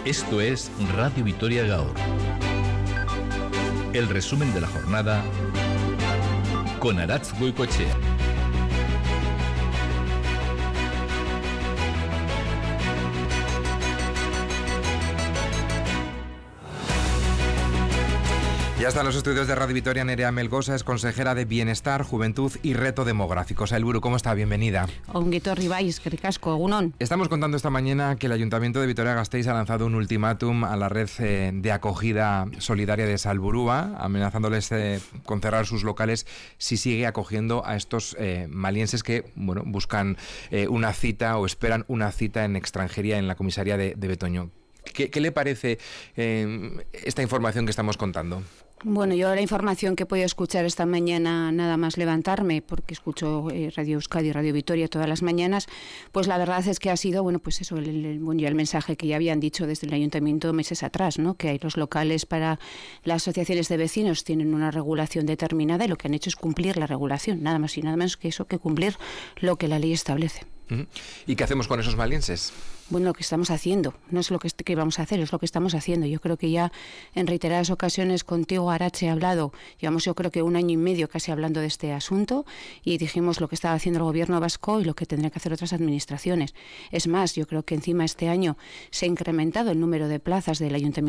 Esto es Radio Vitoria Gaur. El resumen de la jornada con Aratz Goicoechea. Ya están los estudios de Radio Vitoria. Nerea Melgosa es consejera de Bienestar, Juventud y Reto Demográfico. Sailburu, ¿cómo está? Bienvenida. Onguito Ribáis, que ricasco, egunon. Estamos contando esta mañana que el Ayuntamiento de Vitoria-Gasteiz ha lanzado un ultimátum a la red de acogida solidaria de Salburua, amenazándoles con cerrar sus locales si sigue acogiendo a estos malienses que buscan una cita o esperan una cita en extranjería en la comisaría de Betoño. ¿Qué le parece esta información que estamos contando? Bueno, yo la información que he podido escuchar esta mañana nada más levantarme, porque escucho Radio Euskadi y Radio Vitoria todas las mañanas, pues la verdad es que ha sido, el mensaje que ya habían dicho desde el Ayuntamiento meses atrás, ¿no? Que hay los locales para las asociaciones de vecinos tienen una regulación determinada y lo que han hecho es cumplir la regulación, nada más y nada menos que eso, que cumplir lo que la ley establece. ¿Y qué hacemos con esos malienses? Bueno, lo que estamos haciendo, no es lo que vamos a hacer, es lo que estamos haciendo. Yo creo que ya en reiteradas ocasiones contigo, Aratz, he hablado, llevamos yo creo que 1 año y medio casi hablando de este asunto y dijimos lo que estaba haciendo el gobierno vasco y lo que tendrían que hacer otras administraciones. Es más, yo creo que encima este año se ha incrementado el número de plazas del Ayuntamiento